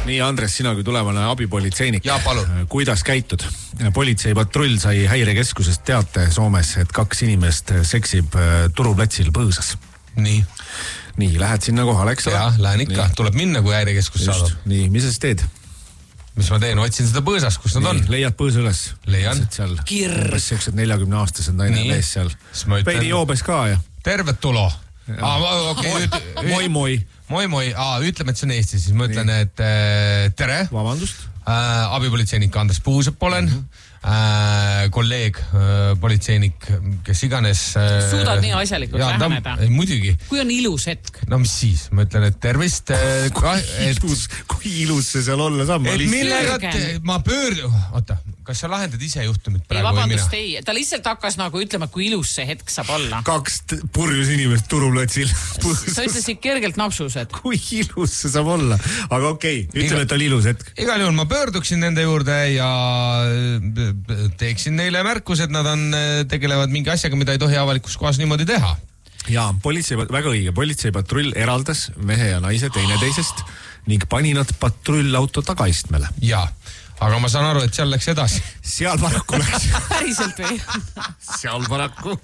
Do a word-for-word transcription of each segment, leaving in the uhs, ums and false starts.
Nii, Andres, sina kui tulevane abipolitseinik. Ja, palun. Kuidas käitud? Politseipatrull sai häirekeskusest teate Soomes, et kaks inimest seksib turuplatsil Põõsas. Nii. Nii, lähed sinna kohale, eks ole? Jah, lähen ikka. Nii. Tuleb minna, kui häirekeskus saadab. Nii, mis sa siis teed? Mis ma teen? Otsin seda Põõsas, kus nad on. Leiad Põõsa üles. Leian. Kirr. Umbes seksad neljakümne aastased naine lees seal. Peidi joobes ka ja. Tervet tulo. Ah, okay. moi, moi. Moi, moi. Ah, ütleme, et see on Eesti. Siis ma ütlen, et äh, tere. Vabandust. Äh, abipolitseinik Andres Puusep olen. Mm-hmm. Äh, kolleeg, äh, politseinik, kes iganes äh, suudad nii asjalikult läheneda. Muidugi. Kui on ilus hetk. No mis siis? Ma ütlen, et tervist äh, kui, et, ilus, kui ilus see seal olla saab. Et millega ma pöördu... Oota, kas sa lahendad ise juhtumit praegu? Ei, vabandust, ei. Ta lihtsalt hakkas nagu ütlema, kui ilus see hetk saab olla. Kaks purjus inimest turuplatsil. Sa ütlesid kergelt napsused. Kui ilus see saab olla. Aga okei, okay, ütleme, et oli ilus hetk. Igal juhul ma pöörduksin nende juurde ja teeksin neile märkus, et nad on, tegelevad mingi asjaga, mida ei tohi avalikus kohas niimoodi teha. Ja, politsei, väga õige, politseipatrull eraldas mehe ja naise teineteisest ning pani nad patrullauto tagaistmele. Ja, aga ma saan aru, et seal läks edasi. Seal paraku läks. Päriselt või? Seal paraku.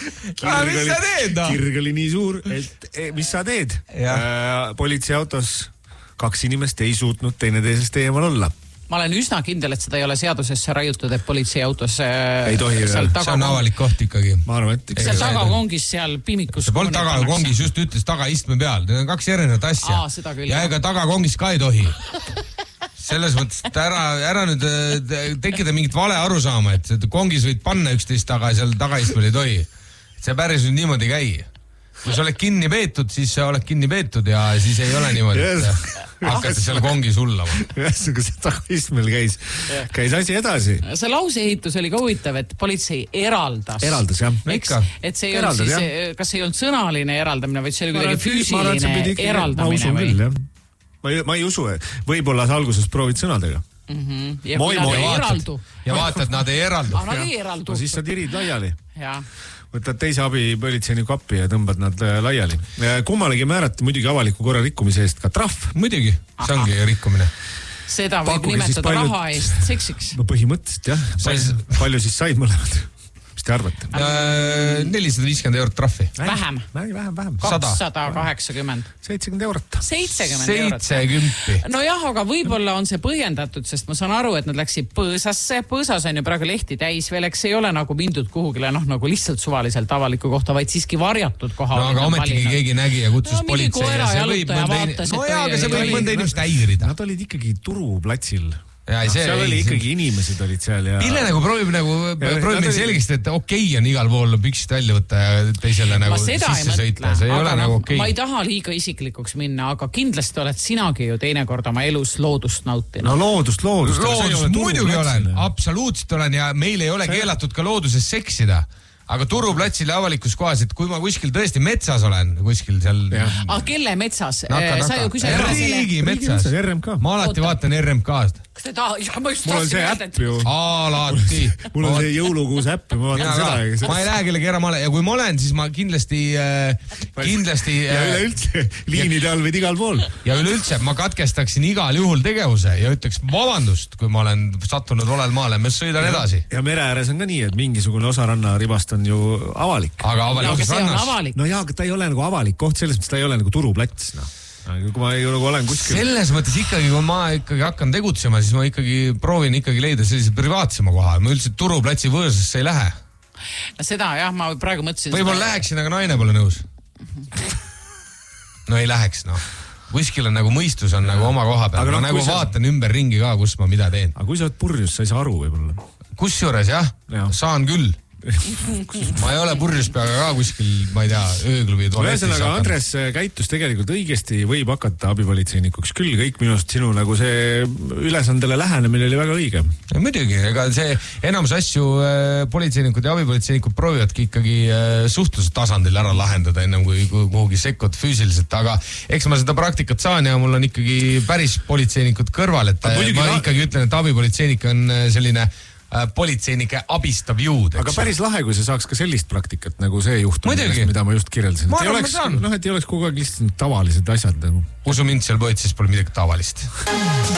Ah, mis sa teed? No? Kirg oli nii suur, et eh, mis sa teed? Äh, politseiautos kaks inimest ei suutnud teineteisest eemal olla. Ma olen üsna kindel, et seda ei ole seadusesse raiutud, et politseiautos ei tohi, see on avalik koht ikkagi. Ma arvan, et seal tagakongis, seal pimikus. See polnud tagakongis, just ütles tagaistme peal. Need on kaks erinevat asja. Aa, ja ega tagakongis ka ei tohi. Selles mõttes, et ära, ära nüüd tekkida mingit vale aru saama, et kongis võid panna üksteist taga ja seal tagaistmel ei tohi. See päris nüüd niimoodi käi. Kui sa oled kinni peetud, siis sa oled kinni peetud ja siis ei ole niimoodi, et hakkate seal kongis hullama. Ühesõnaga see tagaistmel käis, käis asi edasi. See lauseehitus oli ka huvitav, et politsei eraldas. Eraldas, jah. Eks, et see ei olnud siis, kas see ei olnud sõnaline eraldamine, vaid see oli kuidagi füüsiline eraldamine või? Ma ei, ma ei usu, võib-olla sa alguses proovid sõnadega. Mm-hmm. Ja moi, moi, vaatad, ja vaatad, nad ei eraldu. Ah, nad ei eraldu. No siis sa tirid laiali. Jah. Võtad teise abipolitseiniku appi ja tõmbad nad laiali. Kummalegi määrati muidugi avaliku korra rikkumise eest ka trahv. Muidugi, see ongi rikumine. Seda võib Pakugi nimetada palju... raha eest seksiks. No põhimõtteliselt, jah. Sais... Palju siis said mõlemad? Mis te arvate? Äh, nelisada viiskümmend eurot trahvi. Vähem. Vähem, vähem. kakssada kaheksakümmend. seitsekümmend eurot. seitsekümmend eurot. seitsekümmend. No jah, aga võib-olla on see põhjendatud, sest ma saan aru, et nad läksid Põõsasse. Põõsas on ju praegu lehti täis veel, eks ei ole nagu mindud kuhugile, noh, nagu lihtsalt suvaliselt avaliku kohta, vaid siiski varjatud koha. No aga ometigi keegi nägi ja kutsus no, politsei. Ja see võib mõnda vaatas, no jaa, aga see võib mõnda inimest häirida. Nad olid ikkagi turuplatsil. Ja, no, see seal oli ikkagi inimesed olid seal ja... Pille nagu proovib nagu, proovib meil selgist, et okei okay on igal pool püksid välja võtta ja teisele nagu sisse sõita. See ei ole nagu okei. Ma ei taha liiga isiklikuks minna, aga kindlasti oled sinagi ju teinekord oma elus loodust nautinud. No loodust, loodust. Loodust muidugi olen, absoluutselt olen ja meil ei ole keelatud ka looduses seksida. Aga turuplatsil ja avalikus kohas, et kui ma kuskil tõesti metsas olen, kuskil seal... Ah, kelle metsas? Naka, naka. Riigi metsas. Ma alati vaatan R M K-st. Kas te taha... Ja ma just mul on see äpp ju. Alati. Mul on see jõulukuus äpp ja ma vaatan seda. Ma ei lähe kellegi ära maale. Ja kui ma olen, siis ma kindlasti... kindlasti ja üleüldse liinide all võid igal pool. Ja üleüldse ma katkestaksin igal juhul tegevuse ja ütleks vabandust, kui ma olen sattunud valel maale. Ma sõidan edasi. Ja mere ääres on ka nii, et mingisugune osa rannaribast on ju avalik. Aga avalikus no, rannas. No jaa, aga ta ei ole nagu avalik koht, selles mõttes ta ei ole nagu turuplats. No. Kui ma ei nagu olen kuskil... Selles mõttes ikkagi, kui ma ikkagi hakkan tegutsema, siis ma ikkagi proovin ikkagi leida sellise privaatsema koha. Ma üldse turuplatsi võõrsasse ei lähe. No seda jah, ma praegu mõtlesin... Võib-olla läheksin, aga naine pole nõus. No ei läheks, noh. Kuskil on nagu mõistus on nagu oma koha peal. Ma nagu vaatan ümber ringi ka, kus ma mida teen. Aga kui sa oled purjus, sa ei saa aru võib-olla. Kus juures, jah? Ja. Saan küll. ma ei ole purjus peaga ka kuskil, ma ei tea, ööklubi tualetis. Ühesõnaga, Andres käitus tegelikult õigesti, võib hakata abipolitseinikuks küll, kõik minust sinu nagu see ülesandele lähenemine oli väga õige. Ja muidugi, ega see enamus asju äh, politseinikud ja abipolitseinikud proovivadki ikkagi äh, suhtluse tasandil ära lahendada, ennem kui kuhugi sekkud füüsiliselt, aga eks ma seda praktikat saan ja mul on ikkagi päris politseinikud kõrval, et ma ikkagi ütlen, et abipolitseinik on selline äh, politseinike abistav jõud. Aga päris lahe, kui see saaks ka sellist praktikat nagu see juhtum, mida ma just kirjeldasin. Ma et ei oleks, noh, et ei oleks kogu aeg lihtsalt tavalised asjad nagu. Usu mind, seal politseis pole midagi tavalist.